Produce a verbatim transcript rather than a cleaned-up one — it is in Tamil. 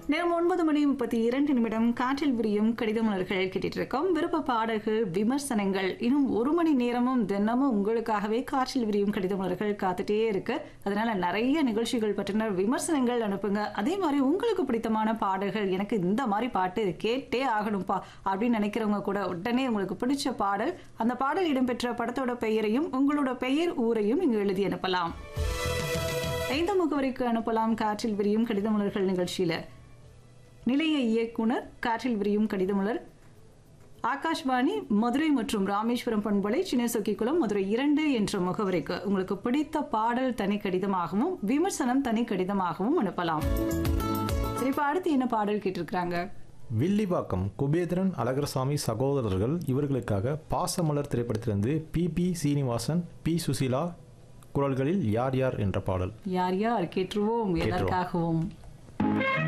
நேரம் ஒன்பது மணி முப்பத்தி இரண்டு நிமிடம் காற்றில் விரியும் கடித மலர்கள் கேட்டுட்டு இருக்கோம். விருப்ப பாடல்கள், விமர்சனங்கள் இன்னும் ஒரு மணி நேரமும் தினமும் உங்களுக்காகவே காற்றில் விரியும் கடித மலர்கள் காத்துட்டே இருக்கு. அதனால நிறைய நிகழ்ச்சிகள் பற்றின விமர்சனங்கள் அனுப்புங்க. அதே மாதிரி உங்களுக்கு பிடித்தமான பாடல்கள், எனக்கு இந்த மாதிரி பாட்டு கேட்டே ஆகணும்பா அப்படின்னு நினைக்கிறவங்க கூட உடனே உங்களுக்கு பிடிச்ச பாடல், அந்த பாடல் இடம்பெற்ற படத்தோட பெயரையும் உங்களோட பெயர் ஊரையும் இங்கு எழுதி அனுப்பலாம். ஐந்து முகவரிக்கு அனுப்பலாம். காற்றில் விரியும் கடித மலர்கள் நிகழ்ச்சியில நிலைய இயக்குனர், காற்றில் விரியும் கடிதமலர், ஆகாஷ்வாணி மதுரை மற்றும் ராமேஸ்வரம் பண்பலை, சின்னசொக்கிக்குளம், மதுரை இரண்டு என்ற முகவரிக்கு உங்களுக்கு பிடித்த பாடல் தனி கடிதமாகவும் விமர்சனம் தனி கடிதமாகவும் அனுப்பலாம். சரி, இப்ப அடுத்து என்ன பாடல் கேட்டிருக்கிறாங்க? வில்லிவாக்கம் குபேந்திரன் அழகர்சாமி சகோதரர்கள் இவர்களுக்காக பாசமலர் திரைப்படத்திலிருந்து B B Srinivasan, B Susheela குரல்களில் யார் யார் என்ற பாடல். யார் யார் கேட்டுருவோம் எல்லாருக்காகவும்.